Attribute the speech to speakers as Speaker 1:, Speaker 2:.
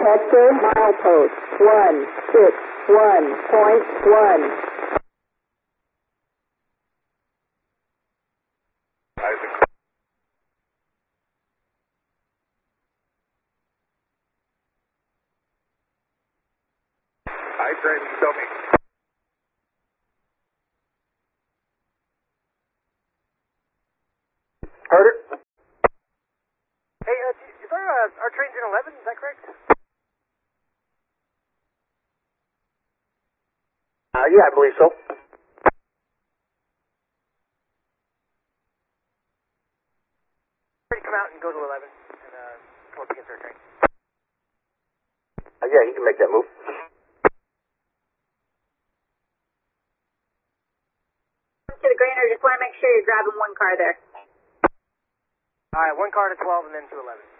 Speaker 1: Hector, milepost 161.1.
Speaker 2: Hi, train, show me.
Speaker 3: Heard it?
Speaker 4: Hey, is our train's in 11, is that correct?
Speaker 3: Yeah, I believe so.
Speaker 4: Ready to come out and go to 11 and come up against our train.
Speaker 3: Yeah, he can make that move.
Speaker 5: To the Grainer, just want to make sure you're grabbing one car there.
Speaker 4: Alright, one car to 12 and then to 11.